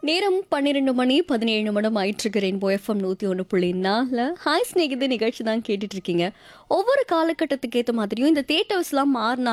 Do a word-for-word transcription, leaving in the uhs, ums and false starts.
நேரம் பன்னிரண்டு மணி பதினேழு நிமிடம் ஆயிட்டிருக்கு. ரெயின்போ எஃப்எம் நூற்றி ஒன்று புள்ளி நாலில் ஹாய் ஸ்நேகிதி நிகழ்ச்சி தான் கேட்டுட்டு இருக்கீங்க. ஒவ்வொரு காலகட்டத்துக்கு ஏற்ற மாதிரியும் இந்த தேட்டர்ஸ்லாம் மாறினா